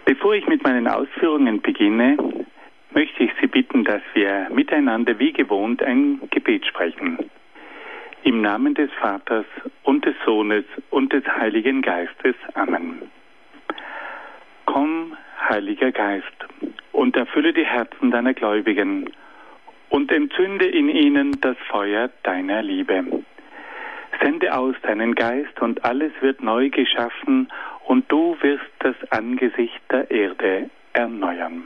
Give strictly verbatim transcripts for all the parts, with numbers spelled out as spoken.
Bevor ich mit meinen Ausführungen beginne, möchte ich Sie bitten, dass wir miteinander wie gewohnt ein Gebet sprechen. Im Namen des Vaters und des Sohnes und des Heiligen Geistes. Amen. Komm, Heiliger Geist, und erfülle die Herzen deiner Gläubigen und entzünde in ihnen das Feuer deiner Liebe. Sende aus deinen Geist und alles wird neu geschaffen und du wirst das Angesicht der Erde erneuern.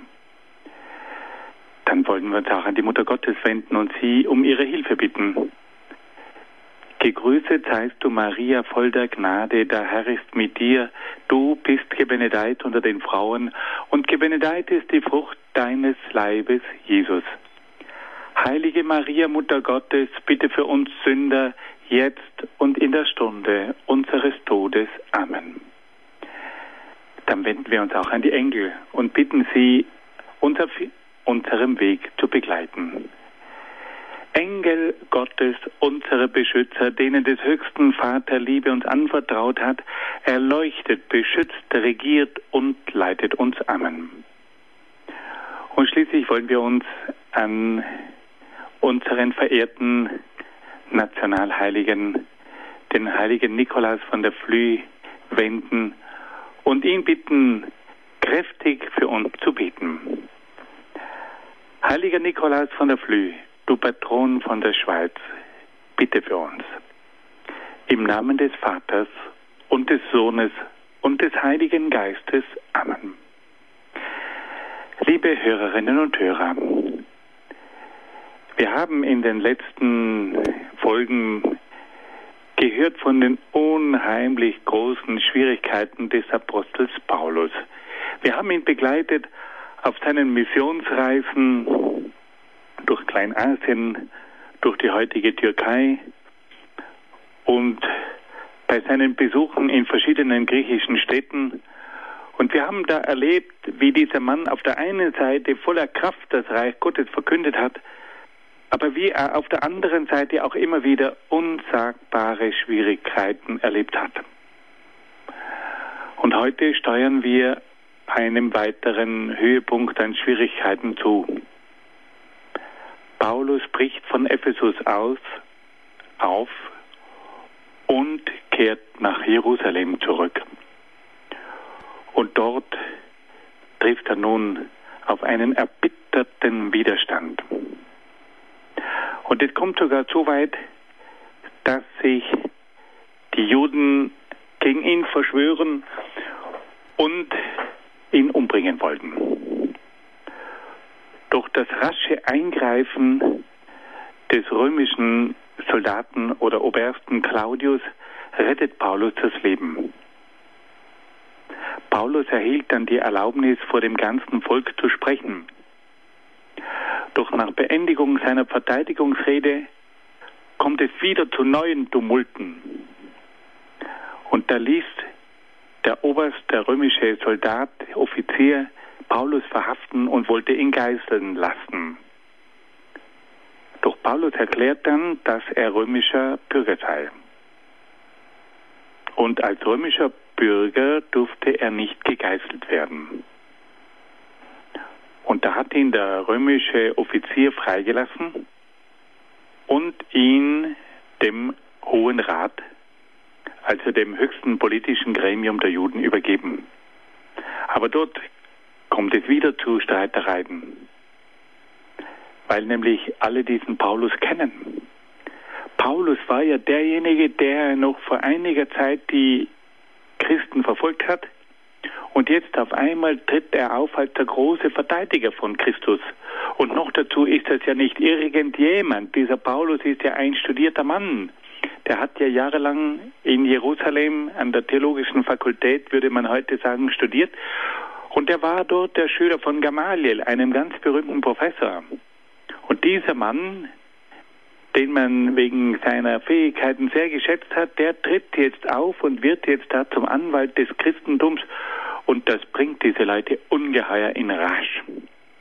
Dann wollen wir uns auch an die Mutter Gottes wenden und sie um ihre Hilfe bitten. Gegrüßet seist du, Maria, voll der Gnade, der Herr ist mit dir. Du bist gebenedeit unter den Frauen und gebenedeit ist die Frucht deines Leibes, Jesus. Heilige Maria, Mutter Gottes, bitte für uns Sünder, jetzt und in der Stunde unseres Todes. Amen. Dann wenden wir uns auch an die Engel und bitten sie, uns auf unserem Weg zu begleiten. Engel Gottes, unsere Beschützer, denen des höchsten Vater Liebe uns anvertraut hat, erleuchtet, beschützt, regiert und leitet uns. Amen. Und schließlich wollen wir uns an unseren verehrten Nationalheiligen, den heiligen Nikolaus von der Flüe, wenden und ihn bitten, kräftig für uns zu beten. Heiliger Nikolaus von der Flüe, du Patron von der Schweiz, bitte für uns. Im Namen des Vaters und des Sohnes und des Heiligen Geistes. Amen. Liebe Hörerinnen und Hörer, wir haben in den letzten Folgen gehört von den unheimlich großen Schwierigkeiten des Apostels Paulus. Wir haben ihn begleitet auf seinen Missionsreisen durch Kleinasien, durch die heutige Türkei und bei seinen Besuchen in verschiedenen griechischen Städten. Und wir haben da erlebt, wie dieser Mann auf der einen Seite voller Kraft das Reich Gottes verkündet hat, aber wie er auf der anderen Seite auch immer wieder unsagbare Schwierigkeiten erlebt hat. Und heute steuern wir einem weiteren Höhepunkt an Schwierigkeiten zu. Paulus bricht von Ephesus aus, auf und kehrt nach Jerusalem zurück. Und dort trifft er nun auf einen erbitterten Widerstand. Und es kommt sogar so weit, dass sich die Juden gegen ihn verschwören und ihn umbringen wollten. Durch das rasche Eingreifen des römischen Soldaten oder Obersten Claudius rettet Paulus das Leben. Paulus erhielt dann die Erlaubnis, vor dem ganzen Volk zu sprechen. Doch nach Beendigung seiner Verteidigungsrede kommt es wieder zu neuen Tumulten. Und da ließ der Oberst, der römische Soldat, Offizier, Paulus verhaften und wollte ihn geißeln lassen. Doch Paulus erklärt dann, dass er römischer Bürger sei. Und als römischer Bürger durfte er nicht gegeißelt werden. Und da hat ihn der römische Offizier freigelassen und ihn dem Hohen Rat, also dem höchsten politischen Gremium der Juden, übergeben. Aber dort kommt es wieder zu Streitereien, weil nämlich alle diesen Paulus kennen. Paulus war ja derjenige, der noch vor einiger Zeit die Christen verfolgt hat. Und jetzt auf einmal tritt er auf als der große Verteidiger von Christus. Und noch dazu ist das ja nicht irgendjemand. Dieser Paulus ist ja ein studierter Mann. Der hat ja jahrelang in Jerusalem an der Theologischen Fakultät, würde man heute sagen, studiert. Und er war dort der Schüler von Gamaliel, einem ganz berühmten Professor. Und dieser Mann, den man wegen seiner Fähigkeiten sehr geschätzt hat, der tritt jetzt auf und wird jetzt da zum Anwalt des Christentums. Und das bringt diese Leute ungeheuer in Rage.